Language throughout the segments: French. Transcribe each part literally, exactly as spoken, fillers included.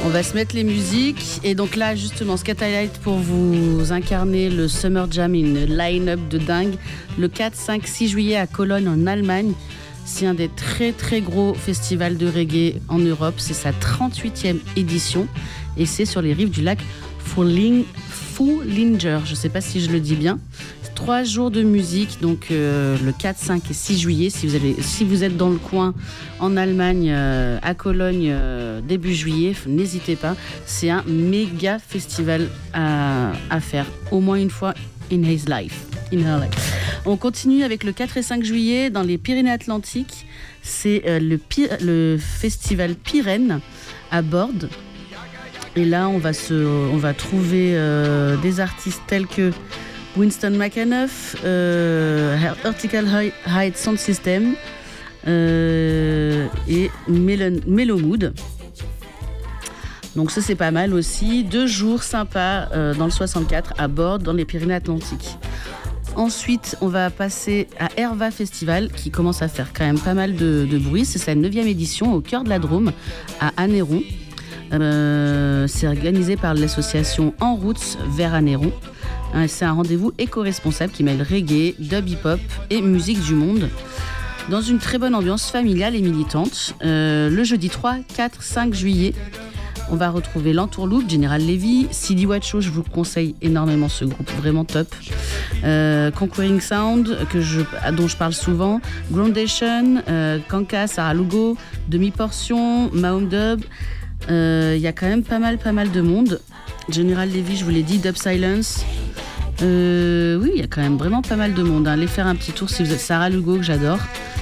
On va se mettre les musiques. Et donc là, justement, Scatterlight pour vous incarner le Summer Jam, une line-up de dingue. Le quatre, cinq, six juillet à Cologne, en Allemagne. C'est un des très très gros festivals de reggae en Europe. C'est sa trente-huitième édition. Et c'est sur les rives du lac Fulling, Fullinger. Je ne sais pas si je le dis bien. Trois jours de musique, donc euh, le quatre, cinq et six juillet. Si vous, allez, si vous êtes dans le coin, en Allemagne, euh, à Cologne, euh, début juillet, n'hésitez pas. C'est un méga festival à, à faire, au moins une fois in his life. In her life. On continue avec le quatre et cinq juillet dans les Pyrénées-Atlantiques. C'est euh, le, Py- le festival Pyrène à Bordes. Et là, on va, se, on va trouver euh, des artistes tels que Winston McAnuff, euh, Vertical Height Sound System euh, et Melon, Mellow Mood. Donc ça, c'est pas mal aussi. Deux jours sympas euh, dans le soixante-quatre à Bordes, dans les Pyrénées-Atlantiques. Ensuite, on va passer à Herva Festival, qui commence à faire quand même pas mal de, de bruit. C'est sa neuvième édition au cœur de la Drôme, à Anneyron. Euh, c'est organisé par l'association En Route vers Anneyron. C'est un rendez-vous éco-responsable qui mêle reggae, dub hip-hop et musique du monde dans une très bonne ambiance familiale et militante. Euh, le jeudi trois, quatre, cinq juillet, on va retrouver l'Entourloupe, General Levy, C D Wacho, je vous conseille énormément ce groupe, vraiment top. Euh, Conquering Sound, que je, dont je parle souvent, Groundation, euh, Kanka, Sarah Lugo, Demi-Portion, Mahom Dub. Il euh, y a quand même pas mal, pas mal de monde. General Levy, je vous l'ai dit, Dub Silence. Euh, oui, il y a quand même vraiment pas mal de monde. Allez faire un petit tour si vous êtes Sarah Lugo, que j'adore.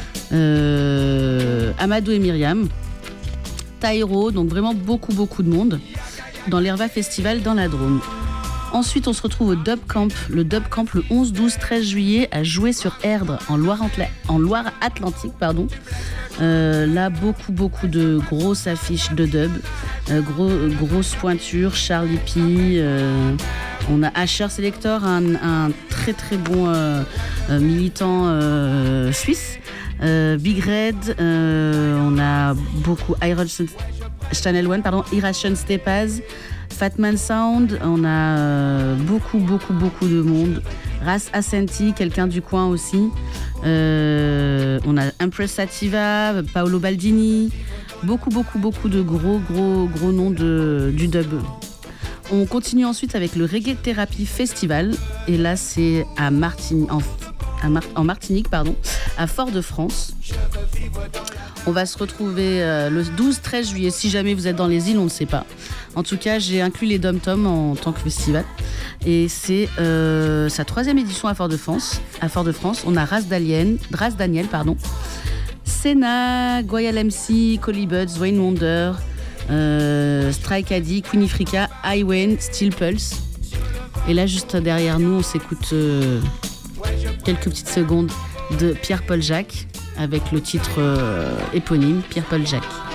Euh, Amadou et Myriam. Taïro, donc vraiment beaucoup, beaucoup de monde dans l'Herva Festival dans la Drôme. Ensuite, on se retrouve au Dub Camp. Le Dub Camp, le onze, douze, treize juillet, à Jouer sur Erdre, en Loire-Atlantique. En Loire-Atlantique, pardon. Euh, là, beaucoup, beaucoup de grosses affiches de dub. Euh, gros, grosses pointures, Charlie P. Euh, on a Asher Selector, un, un très, très bon euh, euh, militant euh, suisse. Euh, Big Red, euh, on a beaucoup Iron Channel One, pardon, Irration Stepaz, Fatman Sound, on a euh, beaucoup, beaucoup, beaucoup de monde. Ras Ascenti, quelqu'un du coin aussi. Euh, on a Empress Sativa, Paolo Baldini, beaucoup, beaucoup, beaucoup de gros, gros, gros noms de, du dub. On continue ensuite avec le Reggae Therapy Festival, et là c'est à Martinique, en, à Mar- en Martinique, pardon, à Fort-de-France. On va se retrouver euh, le douze treize juillet. Si jamais vous êtes dans les îles, on ne sait pas. En tout cas, j'ai inclus les Dom-Tom en tant que festival. Et c'est euh, sa troisième édition à Fort-de-France. À Fort-de-France, on a Ras Daniel, Ras Daniel, pardon, Senna, Goyal M C, Collie Buds, Wayne Wonder, euh, Strike Addy, Queen Ifrica, Highway, Steel Pulse. Et là, juste derrière nous, on s'écoute euh, quelques petites secondes de Pierre-Paul Jacques avec le titre euh, éponyme, Pierre-Paul Jacques.